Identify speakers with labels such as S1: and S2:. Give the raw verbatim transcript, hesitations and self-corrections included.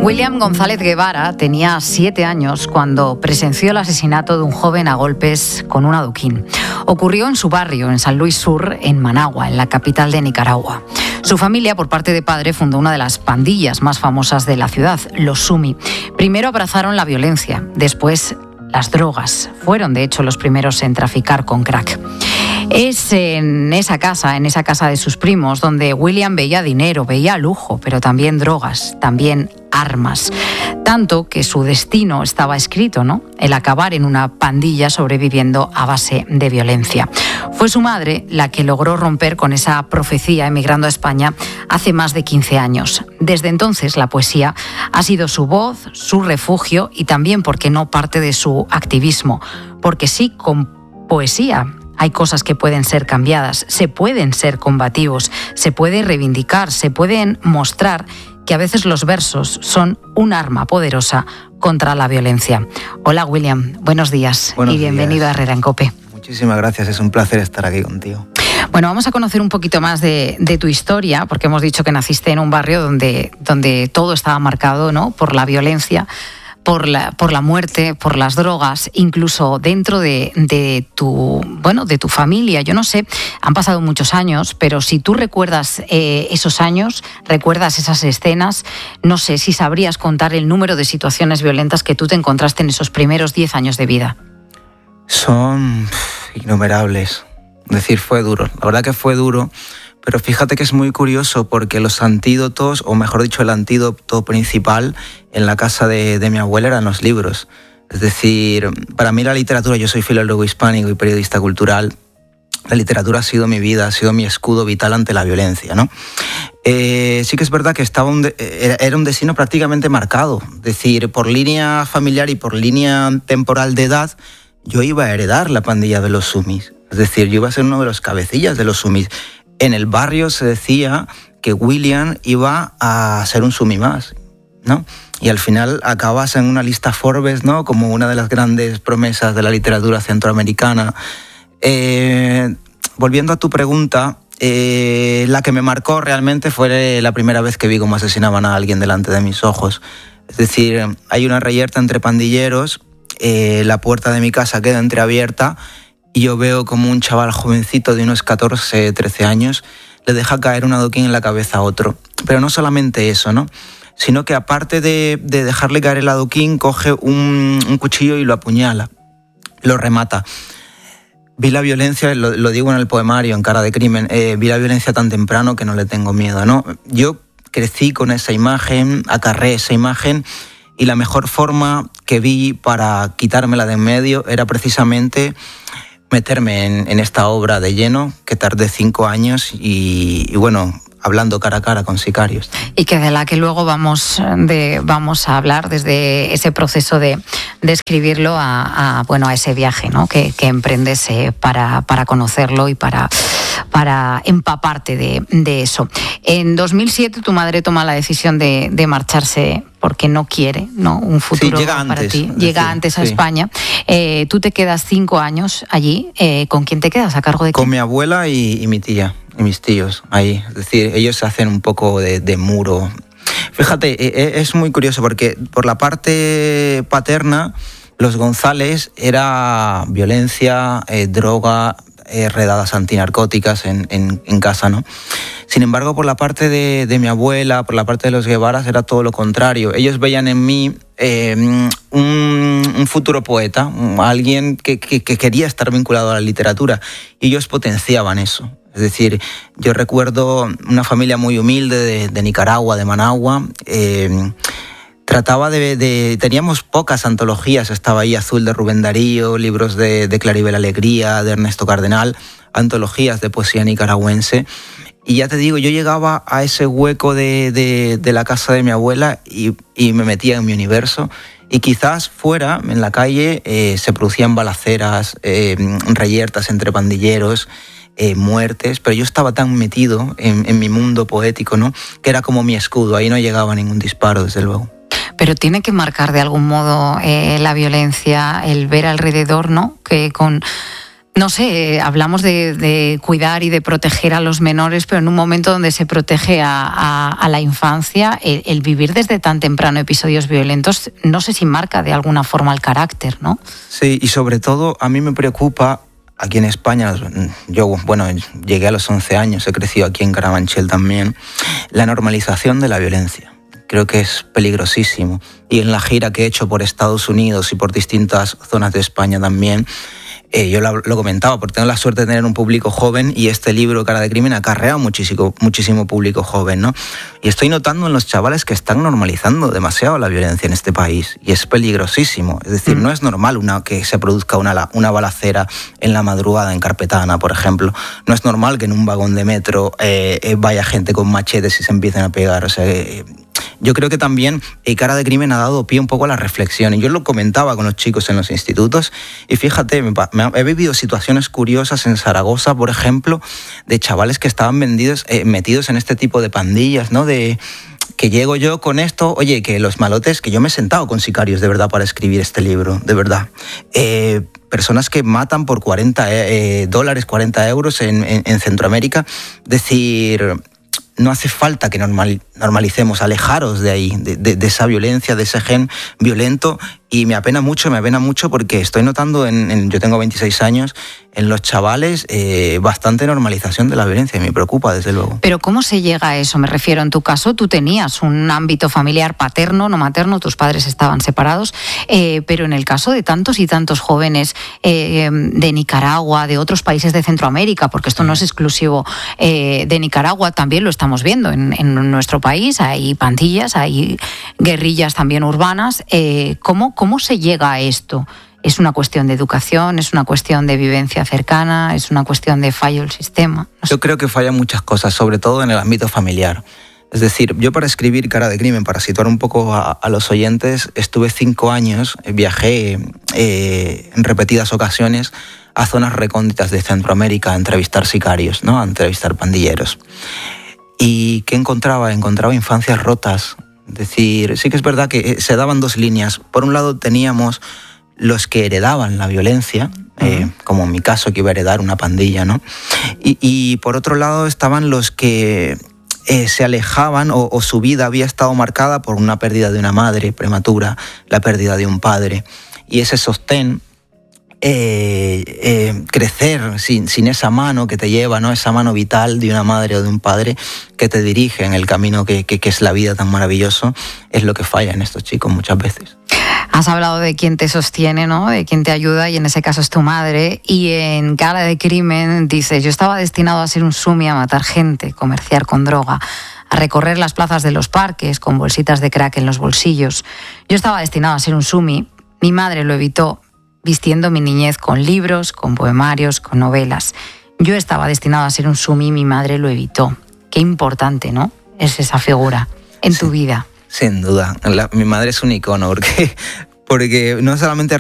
S1: William González Guevara tenía siete años cuando presenció el asesinato de un joven a golpes con un adoquín. Ocurrió en su barrio, en San Luis Sur, en Managua, en la capital de Nicaragua. Su familia, por parte de padre, fundó una de las pandillas más famosas de la ciudad, los Sumi. Primero abrazaron la violencia, después las drogas. Fueron, de hecho, los primeros en traficar con crack. Es en esa casa, en esa casa de sus primos, donde William veía dinero, veía lujo, pero también drogas, también armas. Tanto que su destino estaba escrito, ¿no? El acabar en una pandilla sobreviviendo a base de violencia. Fue su madre la que logró romper con esa profecía emigrando a España hace más de quince años. Desde entonces la poesía ha sido su voz, su refugio y también, ¿por qué no?, parte de su activismo. Porque sí, con poesía hay cosas que pueden ser cambiadas, se pueden ser combativos, se puede reivindicar, se pueden mostrar que a veces los versos son un arma poderosa contra la violencia. Hola William, buenos días buenos y bienvenido días. a Herrera en COPE.
S2: Muchísimas gracias, es un placer estar aquí contigo.
S1: Bueno, vamos a conocer un poquito más de, de tu historia, porque hemos dicho que naciste en un barrio donde, donde todo estaba marcado, ¿no?, por la violencia, por la, por la muerte, por las drogas, incluso dentro de, de tu, bueno, de tu familia. Yo no sé, han pasado muchos años, pero si tú recuerdas eh, esos años, recuerdas esas escenas, no sé si sabrías contar el número de situaciones violentas que tú te encontraste en esos primeros diez años de vida.
S2: Son pff, innumerables. Es decir, fue duro. La verdad que fue duro. Pero fíjate que es muy curioso porque los antídotos, o mejor dicho, el antídoto principal en la casa de, de mi abuela eran los libros. Es decir, para mí la literatura, yo soy filólogo hispánico y periodista cultural, la literatura ha sido mi vida, ha sido mi escudo vital ante la violencia, ¿no? Eh, sí que es verdad que estaba un de, era, era un destino prácticamente marcado. Es decir, por línea familiar y por línea temporal de edad, yo iba a heredar la pandilla de los Sumis. Es decir, yo iba a ser uno de los cabecillas de los Sumis. En el barrio se decía que William iba a ser un Sumi más, ¿no? Y al final acabas en una lista Forbes, ¿no?, como una de las grandes promesas de la literatura centroamericana. Eh, volviendo a tu pregunta, eh, la que me marcó realmente fue la primera vez que vi cómo asesinaban a alguien delante de mis ojos. Es decir, hay una reyerta entre pandilleros, eh, la puerta de mi casa queda entreabierta, y yo veo como un chaval jovencito de unos catorce, trece años le deja caer un adoquín en la cabeza a otro. Pero no solamente eso, ¿no?, sino que aparte de, de dejarle caer el adoquín, coge un, un cuchillo y lo apuñala, lo remata. Vi la violencia, lo, lo digo en el poemario, en Cara de Crimen, eh, vi la violencia tan temprano que no le tengo miedo, ¿no? Yo crecí con esa imagen, acarré esa imagen, y la mejor forma que vi para quitármela de en medio era precisamente meterme en, en esta obra de lleno, que tardé cinco años y, y bueno, hablando cara a cara con sicarios.
S1: Y que de la que luego vamos, de, vamos a hablar desde ese proceso de, de escribirlo a, a, bueno, a ese viaje, ¿no?, que, que emprendes eh, para, para conocerlo y para, para empaparte de, de eso. En dos mil siete tu madre toma la decisión de, de marcharse porque no quiere, ¿no?, un futuro
S2: sí,
S1: para
S2: antes,
S1: ti. Llega
S2: decir,
S1: antes a
S2: sí.
S1: España. Eh, tú te quedas cinco años allí. Eh, ¿Con quién te quedas? ¿A cargo de quién?
S2: Con mi abuela y, y mi tía, y mis tíos, ahí. Es decir, ellos hacen un poco de, de muro. Fíjate, es muy curioso porque por la parte paterna, los González era violencia, eh, droga, eh, redadas antinarcóticas en, en, en casa, ¿no? Sin embargo, por la parte de, de mi abuela, por la parte de los Guevaras, era todo lo contrario. Ellos veían en mí eh, un, un futuro poeta, alguien que, que, que quería estar vinculado a la literatura, y ellos potenciaban eso. Es decir, yo recuerdo una familia muy humilde de, de Nicaragua, de Managua. Eh, trataba de, de... Teníamos pocas antologías. Estaba ahí Azul de Rubén Darío, libros de, de Claribel Alegría, de Ernesto Cardenal, antologías de poesía nicaragüense. Y ya te digo, yo llegaba a ese hueco de, de, de la casa de mi abuela y, y me metía en mi universo. Y quizás fuera, en la calle, eh, se producían balaceras, eh, reyertas entre pandilleros, eh, muertes, pero yo estaba tan metido en, en mi mundo poético, ¿no?, que era como mi escudo, ahí no llegaba ningún disparo, desde luego.
S1: Pero tiene que marcar de algún modo eh, la violencia, el ver alrededor, ¿no?, que con No sé, hablamos de, de cuidar y de proteger a los menores, pero en un momento donde se protege a, a, a la infancia, el, el vivir desde tan temprano episodios violentos, no sé si marca de alguna forma el carácter, ¿no?
S2: Sí, y sobre todo a mí me preocupa, aquí en España, yo, bueno, llegué a los once años, he crecido aquí en Carabanchel también, la normalización de la violencia. Creo que es peligrosísimo. Y en la gira que he hecho por Estados Unidos y por distintas zonas de España también, Eh, yo lo, lo comentaba, porque tengo la suerte de tener un público joven y este libro, Cara de Crimen, ha acarreado muchísimo, muchísimo público joven, ¿no? Y estoy notando en los chavales que están normalizando demasiado la violencia en este país y es peligrosísimo. Es decir, mm. no es normal una, que se produzca una, una balacera en la madrugada en Carpetana, por ejemplo. No es normal que en un vagón de metro eh, eh, vaya gente con machetes y se empiecen a pegar. O sea, eh, yo creo que también eh, Cara de Crimen ha dado pie un poco a la reflexión. Y yo lo comentaba con los chicos en los institutos y fíjate, me, me, he vivido situaciones curiosas en Zaragoza, por ejemplo, de chavales que estaban vendidos, eh, metidos en este tipo de pandillas, ¿no? De que llego yo con esto, oye, que los malotes, que yo me he sentado con sicarios de verdad para escribir este libro, de verdad. Eh, personas que matan por cuarenta eh, dólares, cuarenta euros en, en, en Centroamérica. Decir, no hace falta que normal, normalicemos, alejaros de ahí, de, de, de esa violencia, de ese gen violento. Y me apena mucho, me apena mucho porque estoy notando, en, en yo tengo veintiséis años, en los chavales eh, bastante normalización de la violencia y me preocupa, desde luego.
S1: Pero ¿cómo se llega a eso? Me refiero, en tu caso, tú tenías un ámbito familiar paterno, no materno, tus padres estaban separados, eh, pero en el caso de tantos y tantos jóvenes eh, de Nicaragua, de otros países de Centroamérica, porque esto no es exclusivo eh, de Nicaragua, también lo estamos viendo en, en nuestro país, hay pandillas, hay guerrillas también urbanas, eh, ¿cómo, ¿cómo se llega a esto? ¿Es una cuestión de educación? ¿Es una cuestión de vivencia cercana? ¿Es una cuestión de fallo del sistema? No sé.
S2: Yo creo que fallan muchas cosas, sobre todo en el ámbito familiar. Es decir, yo para escribir Cara de Crimen, para situar un poco a, a los oyentes, estuve cinco años, viajé eh, en repetidas ocasiones a zonas recónditas de Centroamérica a entrevistar sicarios, ¿no? A entrevistar pandilleros. ¿Y qué encontraba? Encontraba infancias rotas. Es decir, sí que es verdad que se daban dos líneas. Por un lado teníamos los que heredaban la violencia, uh-huh. eh, como en mi caso, que iba a heredar una pandilla, ¿no? Y, y por otro lado estaban los que eh, se alejaban o, o su vida había estado marcada por una pérdida de una madre prematura, la pérdida de un padre. Y ese sostén, eh, eh, crecer sin, sin esa mano que te lleva, ¿no? Esa mano vital de una madre o de un padre que te dirige en el camino que, que, que es la vida tan maravilloso, es lo que falla en estos chicos muchas veces.
S1: Has hablado de quién te sostiene, ¿no? De quién te ayuda, y en ese caso es tu madre. Y en Cara de Crimen dices, yo estaba destinado a ser un sumi, a matar gente, comerciar con droga, a recorrer las plazas de los parques con bolsitas de crack en los bolsillos. Yo estaba destinado a ser un sumi, mi madre lo evitó, vistiendo mi niñez con libros, con poemarios, con novelas. Yo estaba destinado a ser un sumi, mi madre lo evitó. Qué importante, ¿no? Es esa figura en sí. tu vida.
S2: Sin duda, la, mi madre es un icono porque, porque no solamente